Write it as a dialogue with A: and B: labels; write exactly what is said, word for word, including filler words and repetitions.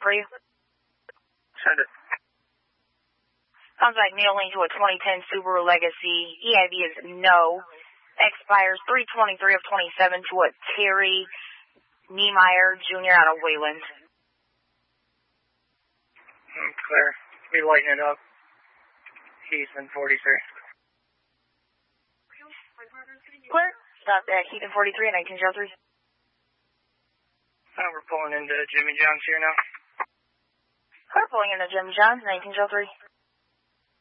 A: for you?
B: Send it.
A: Contact Neil Link to a twenty ten Subaru Legacy. E I V is no. Expires three twenty-three of twenty-seven to a Terry Niemeyer Junior out of Wayland.
B: I'm clear. Be lighting it up. Heathman forty-three.
A: Clear. Stop at Heathman forty-three at nineteen oh three.
B: Uh, we're pulling into Jimmy John's here now.
A: We're pulling into Jimmy John's, nineteen oh three.